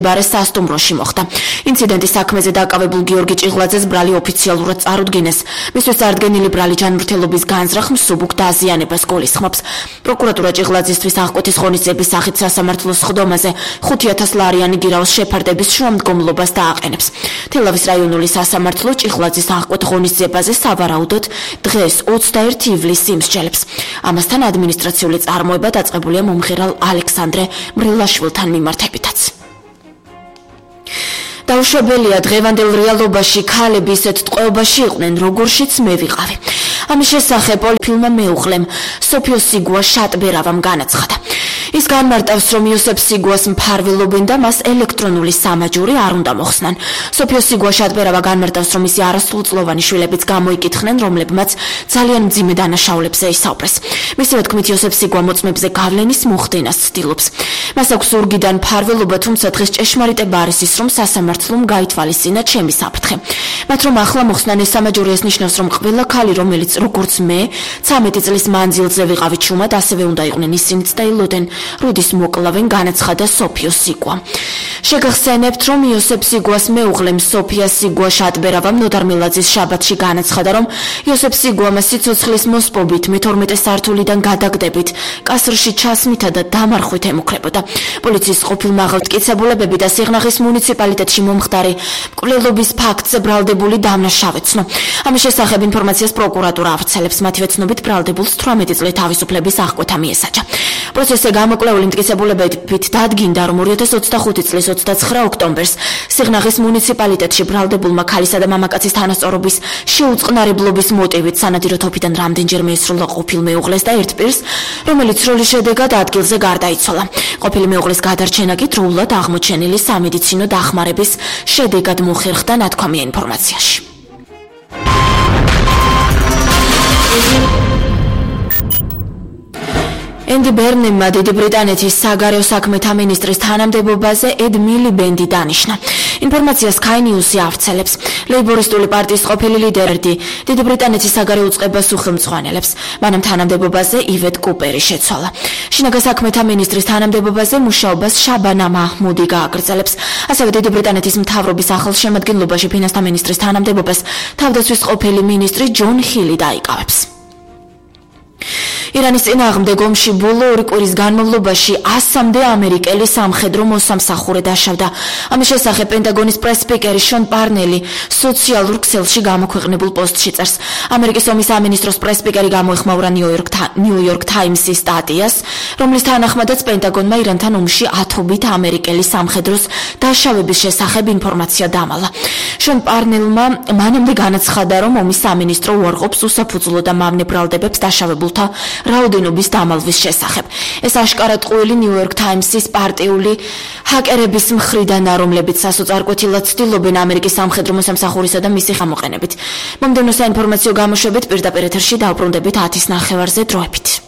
ბარეს სასტუმროში მოხდა. ინციდენტის საქმეზე დაკავებულ გიორგი ჭიღლაძეს ბრალი ოფიციალურად წარუდგინეს. მისთვის წარდგენილი ბრალი ჯანმრთელობის განზრახ მსუბუქ დაზიანებას გულისხმობს. პროკურატურა ჭიღლაძისთვის აღკვეთის ღონისძიების სახით სასამართლოს სხდომაზე 5,000 ლარიანი გირაოს შეფარდების შრომდგომლობას დააყენებს. თელავის რაიონული სასამართლო ჭიღლაძის აღკვეთ ღონისძიებაზე სავარაუდოდ დღეს 21 ივლისს იმსჯელებს. ამასთან ადმინისტრაციული წარმოება დაწყებულია მომღერალ ალექსანდრე მრელაშვილთან მიმართებითაც. დაუშვებელია დღევანდელ რეალობაში ქალები ისეთ ტყვეობაში იყვნენ, როგორშიც მე ვიყავი. ამის შესახებ პოლიფილმა მეუღლემ სოფიო სიგუა შატბერავამ განაცხადა. ის განმარტავს, რომ იოსებ სიგუას მფარველობენ და მას ელექტრონული სამაჯური არ უნდა მოხსნან. სოფიო სიგუა შატბერავა განმარტავს, რომ მისი არასრულწლოვანი შვილებიც გამოიკითხნენ, რომლებმაც ძალიან მძიმე დანაშაულებზე ისაუბრეს. მისივე თქმით, იოსებ სიგუა მოწმებზე გავლენის მოხდენას ცდილობს. მას აქვს ზურგიდან მფარველობა, თუმცა დღეს ჭეშმარიტება არის ის, რომ სასამართლომ გაითვალისწინა ჩემი საფრთხე. მათ რომ ახლა მოხსნან ეს სამაჯური, ეს ნიშნავს, რომ ყველა ქალი, რომელიც როგორც მე 13 წლის მანძილზე ვიყავით შუმად, ასევე უნდა იყვნენ ისინიც და ილოდენ რუდის მოკლავენ, განაცხადა სოფიო სიგუა. შეგახსენებთ, რომ იოსებ სიგუას მეუღლემ სოფია სიგუა შატბერავამ ნოდარ მილაძის შაბათში განაცხადა, რომ იოსებ სიგუამ სიცოცხლის მოსპობით მე-12 სართულიდან გადაგდებით, კასრში ჩასმითა და დამარხვით ემუქრებოდა. პოლიციის ყოფილმა აღარ-მტკიცებულებები და სიღნაღის მუნიციპალიტეტში მომხდარი მკვლელობის ფაქტზე ბრალდებული დამნაშავეცნო. ამის შესახებ ინფორმაციას პროკურატურა ავრცელებს. მათივე ცნობით ბრალდებულს 18 წლის თავისუფლების აღკვეთა მიესაჯა. პროცესზე გამოკვლეული მტკიცებულებებით დადგინდა, რომ 2025 წლის 29 ოქტომბერს სიღნაღის მუნიციპალიტეტში ბრალდებულმა ქალისა და მამაკაცის თანასწორობის შეუწყნარებლობის მოტივით სანადირო თოფიდან რამდენჯერმე ესრულა ყოფილ მეუღლეს და ერთ პირს, რომელიც სროლის შედეგად ადგილზე გარდაიცვალა. ყოფილი მეუღლის გადარჩენა კი დროულად აღმოჩენილი სამედიცინო დახმარების შედეგად მოხერხდა, ნათქვამია ინფორმაციაში. ენდი ბერნემმა დიდი ბრიტანეთის საგარეო საქმეთა მინისტრის თანამდებობაზე ედ მილიბენდი დანიშნა. ინფორმაციას Sky News-ი ავრცელებს. ლეიბორისტული პარტიის ყოფილი ლიდერი დიდი ბრიტანეთის საგარეო უწყებას უხელმძღვანელებს. მანამ თანამდებობაზე ივეტ კუპერი შეცვალა. შინაგან საქმეთა მინისტრის თანამდებობაზე მუშაობას შაბანა მაჰმუდი გააგრძელებს. ასევე დიდი ბრიტანეთის მთავრობის ახალშემადგენლობაში ფინანსთა მინისტრის თანამდებობას თავდაცვის ყოფილი მინისტრი ჯონ ჰილი დაიკავებს. ირანის წინააღმდეგ ომში ბოლო 2 კვირის განმავლობაში 100-მდე ამერიკელი სამხედრო მოსამსახურე დაშავდა. ამის შესახებ პენტაგონის პრეს-სპიკერი შონ პარნელი სოციალურ ქსელში გამოქვეყნებულ პოსტში წერს. ამერიკის ომის სამინისტროს პრეს-სპიკერი გამოეხმაურა ნიუ-იორკ თაიმსის სტატიას, რომლის თანახმადაც პენტაგონმა ირანთან ომში 1000-ობით ამერიკელი სამხედროს დაშავების შესახებ ინფორმაცია დამალა. შონ პარნელმა მანამდე განაცხადა, რომ ომის სამინისტრო უარყოფს უსაფუძვლო და მავნე ბრალდებებს დაშავებულთა რაოდენობის დამალვის შესახებ. ეს აშკარად ყუილი ნიუ-იორკ თაიმსის პარტიული ჰაკერების მხრიდან, რომლებიც სასოწარკვეთილად ცდილობენ ამერიკის სამხედრო მოსამსახურისა და მისი გამოყენებით. მომდევნო საინფორმაციო გამოშვებით პირდაპირ ეთერში დავბრუნდებით 10:30-ზე დროებით.